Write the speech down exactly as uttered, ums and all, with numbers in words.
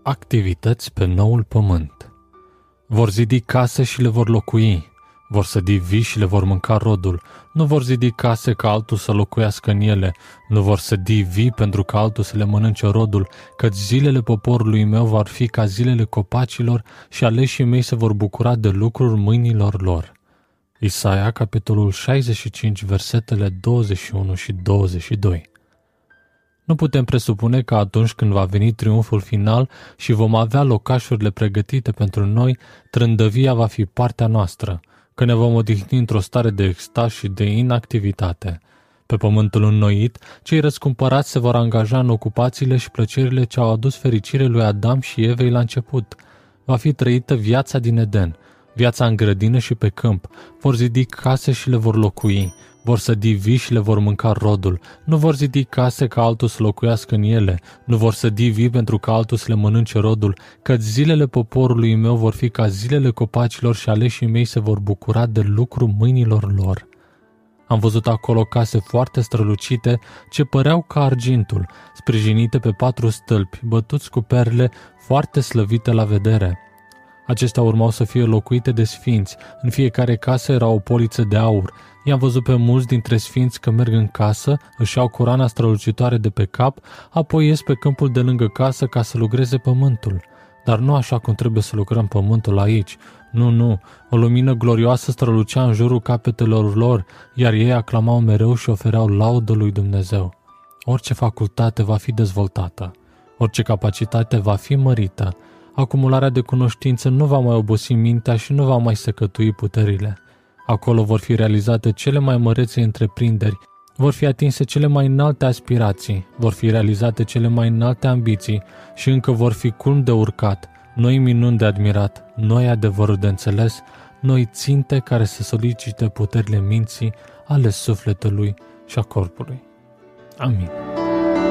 Activități pe noul pământ. Vor zidi case și le vor locui, vor sădi vii și le vor mânca rodul, nu vor zidi case ca altul să locuiască în ele, nu vor sădi vii pentru ca altul să le mănânce rodul, căci zilele poporului meu vor fi ca zilele copacilor și aleșii mei se vor bucura de lucruri mâinilor lor. Isaia, capitolul șaizeci și cinci, versetele douăzeci și unu și douăzeci și doi. Nu putem presupune că atunci când va veni triumful final și vom avea locașurile pregătite pentru noi, trândăvia va fi partea noastră, că ne vom odihni într-o stare de extaz și de inactivitate. Pe pământul înnoit, cei răscumpărați se vor angaja în ocupațiile și plăcerile ce au adus fericire lui Adam și Evei la început. Va fi trăită viața din Eden, viața în grădină și pe câmp, vor zidi case și le vor locui, vor sădi vii și le vor mânca rodul, nu vor zidi case ca altul să locuiască în ele, nu vor sădi vii pentru ca altul să le mănânce rodul, căci zilele poporului meu vor fi ca zilele copacilor și aleșii mei se vor bucura de lucru mâinilor lor. Am văzut acolo case foarte strălucite ce păreau ca argintul, sprijinite pe patru stâlpi, bătuți cu perle foarte slăvite la vedere. Acestea urmau să fie locuite de sfinți, în fiecare casă era o poliță de aur. I-am văzut pe mulți dintre sfinți că merg în casă, își iau coroana strălucitoare de pe cap, apoi ies pe câmpul de lângă casă ca să lucreze pământul. Dar nu așa cum trebuie să lucrăm pământul aici. Nu, nu, o lumină glorioasă strălucea în jurul capetelor lor, iar ei aclamau mereu și ofereau laudă lui Dumnezeu. Orice facultate va fi dezvoltată, orice capacitate va fi mărită, acumularea de cunoștință nu va mai obosi mintea și nu va mai secătui puterile. Acolo vor fi realizate cele mai mărețe întreprinderi, vor fi atinse cele mai înalte aspirații, vor fi realizate cele mai înalte ambiții și încă vor fi culmi de urcat, noi minuni de admirat, noi adevăruri de înțeles, noi ținte care să solicite puterile minții, ale sufletului și a corpului. Amin.